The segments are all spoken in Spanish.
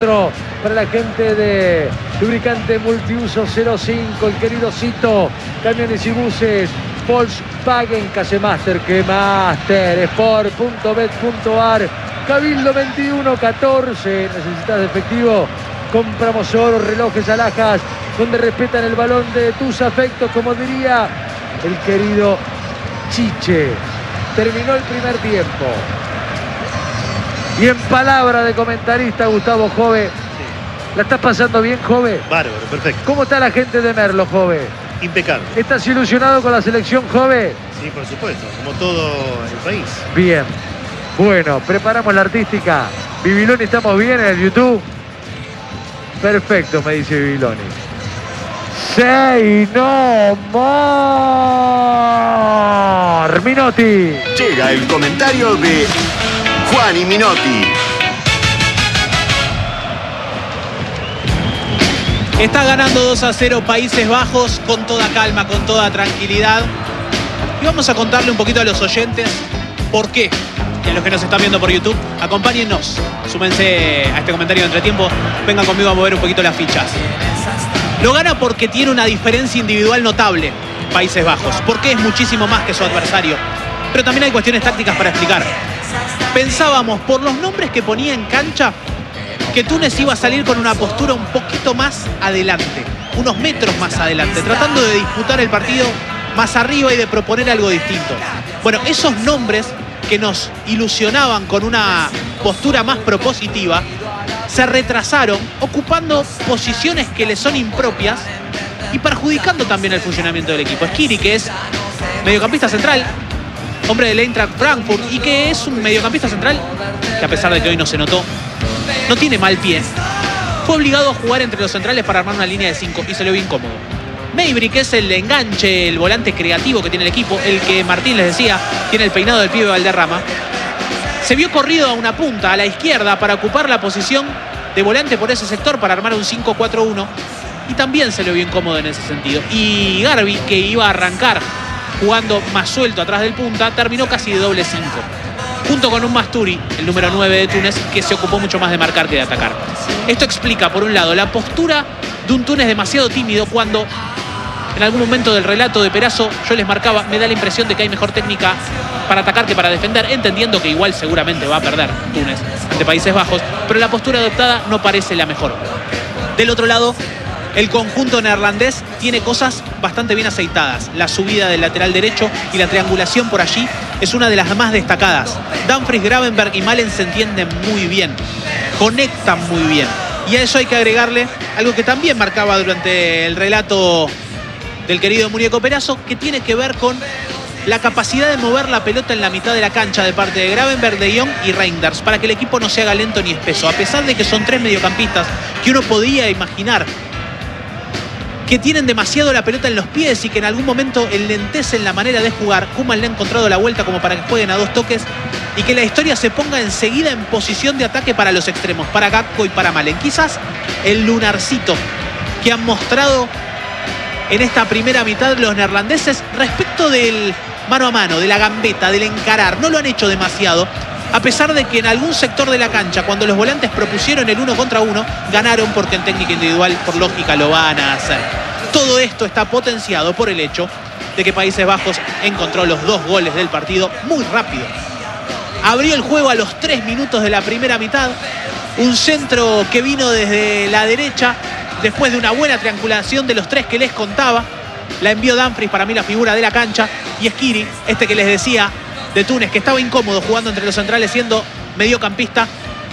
4 para la gente de Lubricante Multiuso 05, el querido Cito, Camiones y Buses, Volkswagen, Casemaster, que Master, Sport.bet.ar, Cabildo 2114. ¿Necesitas efectivo? Compramos oro, relojes, alhajas, donde respetan el balón de tus afectos, como diría el querido Chiche. Terminó el primer tiempo. Y en palabra de comentarista, Gustavo Jove, ¿la estás pasando bien, Jove? Bárbaro, perfecto. ¿Cómo está la gente de Merlo, Jove? Impecable. ¿Estás ilusionado con la selección, Jove? Sí, por supuesto, como todo el país. Bien. Bueno, preparamos la artística. Bibiloni, ¿estamos bien en el YouTube? Perfecto, me dice Bibiloni. Say no more. Minotti. Llega el comentario de Juan y Minotti. Está ganando 2-0 Países Bajos con toda calma, con toda tranquilidad. Y vamos a contarle un poquito a los oyentes por qué. Y a los que nos están viendo por YouTube, acompáñennos. Súmense a este comentario de entretiempo. Vengan conmigo a mover un poquito las fichas. Lo gana porque tiene una diferencia individual notable, Países Bajos. Porque es muchísimo más que su adversario. Pero también hay cuestiones tácticas para explicar. Pensábamos, por los nombres que ponía en cancha, que Túnez iba a salir con una postura un poquito más adelante, unos metros más adelante, tratando de disputar el partido más arriba y de proponer algo distinto. Bueno, esos nombres que nos ilusionaban con una postura más propositiva, se retrasaron, ocupando posiciones que le son impropias y perjudicando también el funcionamiento del equipo. Skhiri, que es mediocampista central, hombre del Eintracht Frankfurt, y que es un mediocampista central que, a pesar de que hoy no se notó, no tiene mal pie. Fue obligado a jugar entre los centrales para armar una línea de 5 y se le vio incómodo. Mejbri, que es el enganche, el volante creativo que tiene el equipo, el que Martín les decía, tiene el peinado del pibe Valderrama, se vio corrido a una punta, a la izquierda, para ocupar la posición de volante por ese sector, para armar un 5-4-1, y también se le vio incómodo en ese sentido. Y Garbi, que iba a arrancar jugando más suelto atrás del punta, terminó casi de doble 5. Junto con un Masturi, el número 9 de Túnez, que se ocupó mucho más de marcar que de atacar. Esto explica, por un lado, la postura de un Túnez demasiado tímido cuando, en algún momento del relato de Perazo, yo les marcaba, me da la impresión de que hay mejor técnica para atacar que para defender, entendiendo que igual seguramente va a perder Túnez ante Países Bajos, pero la postura adoptada no parece la mejor. Del otro lado, el conjunto neerlandés tiene cosas bastante bien aceitadas. La subida del lateral derecho y la triangulación por allí es una de las más destacadas. Dumfries, Gravenberch y Malen se entienden muy bien, conectan muy bien. Y a eso hay que agregarle algo que también marcaba durante el relato del querido Muñeco Perazo, que tiene que ver con la capacidad de mover la pelota en la mitad de la cancha de parte de Gravenberch, De Jong y Reinders, para que el equipo no se haga lento ni espeso. A pesar de que son tres mediocampistas que uno podía imaginar que tienen demasiado la pelota en los pies y que en algún momento enlentecen la manera de jugar, Koeman le ha encontrado la vuelta como para que jueguen a dos toques y que la historia se ponga enseguida en posición de ataque para los extremos, para Gakpo y para Malen. Quizás el lunarcito que han mostrado en esta primera mitad los neerlandeses respecto del mano a mano, de la gambeta, del encarar, no lo han hecho demasiado, a pesar de que en algún sector de la cancha, cuando los volantes propusieron el 1 contra 1, ganaron porque en técnica individual, por lógica, lo van a hacer. Todo esto está potenciado por el hecho de que Países Bajos encontró los 2 goles del partido muy rápido. Abrió el juego a los 3 minutos de la primera mitad. Un centro que vino desde la derecha, después de una buena triangulación de los 3 que les contaba. La envió Dumfries, para mí la figura de la cancha. Y Skhiri, este que les decía, de Túnez, que estaba incómodo jugando entre los centrales siendo mediocampista,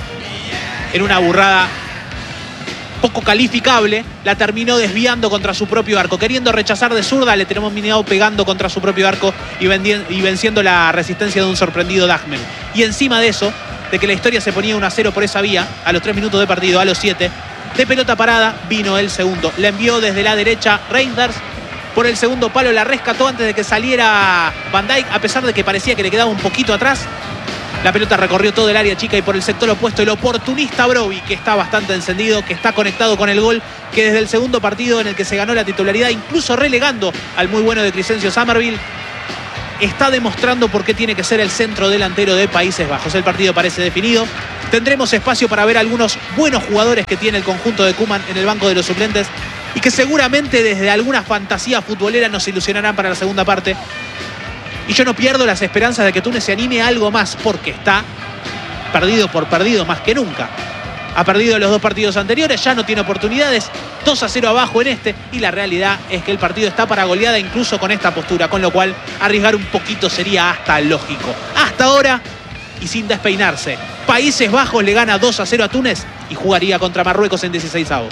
en una burrada poco calificable, la terminó desviando contra su propio arco, queriendo rechazar de zurda, le terminó pegando contra su propio arco y venciendo la resistencia de un sorprendido Dagmen. Y encima de eso, de que la historia se ponía 1-0 por esa vía, a los 3 minutos de partido, a los 7, de pelota parada, vino el segundo. La envió desde la derecha Reinders, por el segundo palo la rescató antes de que saliera Van Dijk, a pesar de que parecía que le quedaba un poquito atrás. La pelota recorrió todo el área chica y por el sector opuesto el oportunista Brobbey, que está bastante encendido, que está conectado con el gol, que desde el segundo partido en el que se ganó la titularidad, incluso relegando al muy bueno de Crescencio Summerville, está demostrando por qué tiene que ser el centro delantero de Países Bajos. El partido parece definido. Tendremos espacio para ver algunos buenos jugadores que tiene el conjunto de Koeman en el banco de los suplentes y que seguramente desde alguna fantasía futbolera nos ilusionarán para la segunda parte. Y yo no pierdo las esperanzas de que Túnez se anime a algo más, porque está perdido por perdido más que nunca. Ha perdido los 2 partidos anteriores, ya no tiene oportunidades, 2-0 abajo en este, y la realidad es que el partido está para goleada incluso con esta postura, con lo cual arriesgar un poquito sería hasta lógico. Hasta ahora, y sin despeinarse, Países Bajos le gana 2-0 a Túnez y jugaría contra Marruecos en 16avos.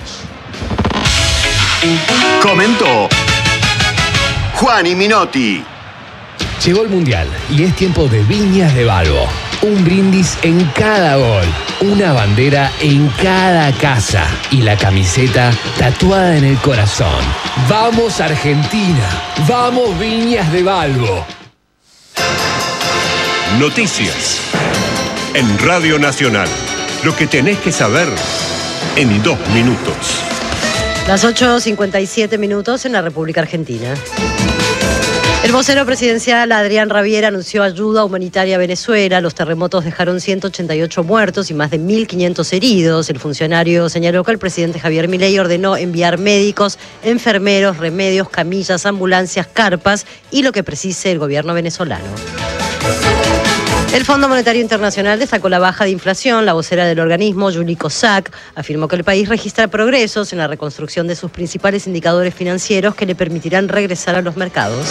Comentó Juani Minotti. Llegó el Mundial y es tiempo de Viñas de Balbo. Un brindis en cada gol, una bandera en cada casa y la camiseta tatuada en el corazón. ¡Vamos Argentina! ¡Vamos Viñas de Balbo! Noticias en Radio Nacional. Lo que tenés que saber en 2 minutos. Las 8:57 minutos en la República Argentina. El vocero presidencial Adrián Rabier anunció ayuda humanitaria a Venezuela. Los terremotos dejaron 188 muertos y más de 1.500 heridos. El funcionario señaló que el presidente Javier Milei ordenó enviar médicos, enfermeros, remedios, camillas, ambulancias, carpas y lo que precise el gobierno venezolano. El Fondo Monetario Internacional destacó la baja de inflación. La vocera del organismo, Julie Kozak, afirmó que el país registra progresos en la reconstrucción de sus principales indicadores financieros que le permitirán regresar a los mercados.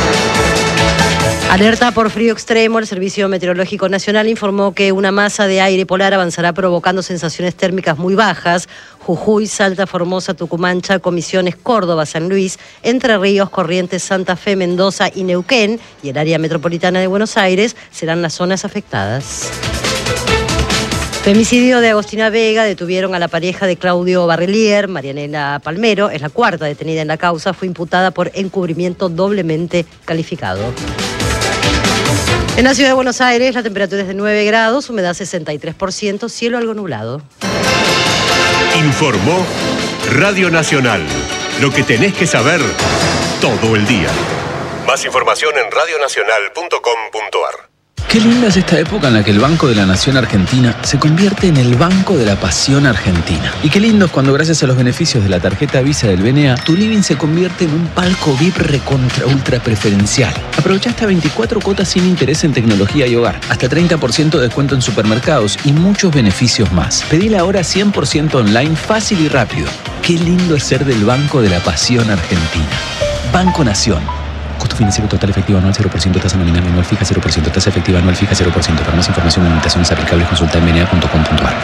Alerta por frío extremo. El Servicio Meteorológico Nacional informó que una masa de aire polar avanzará provocando sensaciones térmicas muy bajas. Jujuy, Salta, Formosa, Tucumán, Chaco, Misiones, Córdoba, San Luis, Entre Ríos, Corrientes, Santa Fe, Mendoza y Neuquén y el área metropolitana de Buenos Aires serán las zonas afectadas. Femicidio de Agostina Vega. Detuvieron a la pareja de Claudio Barrelier. Marianela Palmero es la 4ª detenida en la causa. Fue imputada por encubrimiento doblemente calificado. En la ciudad de Buenos Aires la temperatura es de 9 grados, humedad 63%, cielo algo nublado. Informó Radio Nacional. Lo que tenés que saber todo el día. Más información en radionacional.com.ar. Qué linda es esta época en la que el Banco de la Nación Argentina se convierte en el Banco de la Pasión Argentina. Y qué lindo es cuando, gracias a los beneficios de la tarjeta Visa del BNA, tu living se convierte en un palco VIP recontra ultra preferencial. Aprovecha hasta 24 cuotas sin interés en tecnología y hogar, hasta 30% de descuento en supermercados y muchos beneficios más. Pedila ahora 100% online, fácil y rápido. Qué lindo es ser del Banco de la Pasión Argentina. Banco Nación. Costo financiero total efectivo anual 0%, tasa nominal anual fija 0%, tasa efectiva anual fija 0%. Para más información y limitaciones aplicables consulta en bna.com.ar.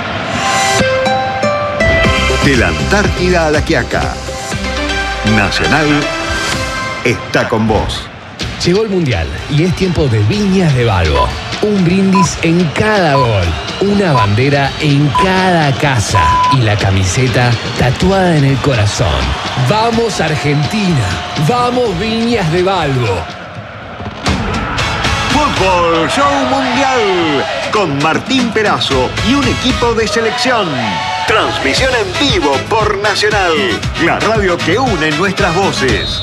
De la Antártida a La Quiaca, Nacional está con vos. Llegó el Mundial y es tiempo de Viñas de Balbo. Un brindis en cada gol, una bandera en cada casa y la camiseta tatuada en el corazón. ¡Vamos Argentina! ¡Vamos Viñas de Balbo! Fútbol Show Mundial con Martín Perazo y un equipo de selección. Transmisión en vivo por Nacional, la radio que une nuestras voces.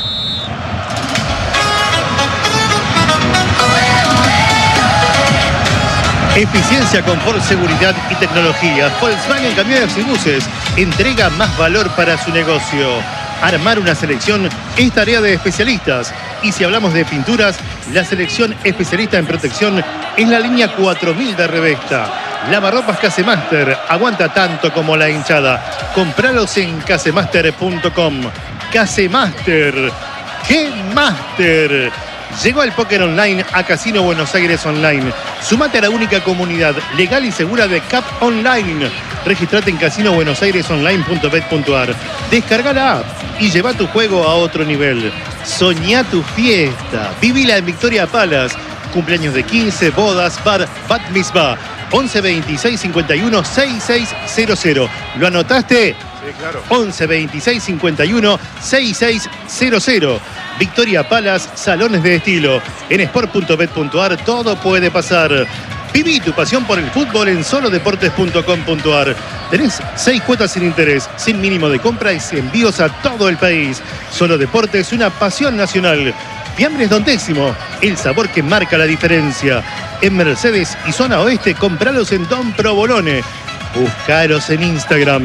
Eficiencia, confort, seguridad y tecnología. Volkswagen Camiones y Buses entrega más valor para su negocio. Armar una selección es tarea de especialistas. Y si hablamos de pinturas, la selección especialista en protección es la línea 4000 de Revesta. Lavarropas Casemaster, aguanta tanto como la hinchada. Compralos en casemaster.com. Casemaster, G-Master. Llegó el póker online a Casino Buenos Aires Online. Sumate a la única comunidad legal y segura de CAP Online. Registrate en casinobuenosairesonline.bet.ar. Descarga la app y lleva tu juego a otro nivel. Soñá tu fiesta. Vivila en Victoria Palace. Cumpleaños de 15, bodas, bar, bat mitzvah. 11 26 51 6600. ¿Lo anotaste? Sí, claro. 11 26 51 6600. Victoria Palace, salones de estilo. En sport.bet.ar todo puede pasar. Viví tu pasión por el fútbol en solodeportes.com.ar. Tenés 6 cuotas sin interés, sin mínimo de compra y envíos a todo el país. Solo Deportes, una pasión nacional. Fiambres Don Décimo, el sabor que marca la diferencia. En Mercedes y zona oeste, compralos en Don Provolone. Buscaros en Instagram.